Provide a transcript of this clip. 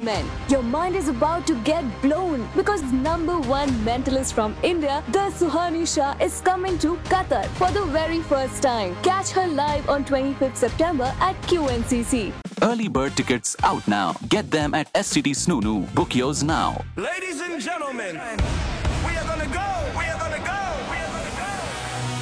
men. Your mind is about to get blown because number one mentalist from India, the Suhani Shah, is coming to Qatar for the very first time. Catch her live on 25th September at QNCC. Early bird tickets out now. Get them at STT Snoonu. Book yours now. Ladies and gentlemen, we are gonna go.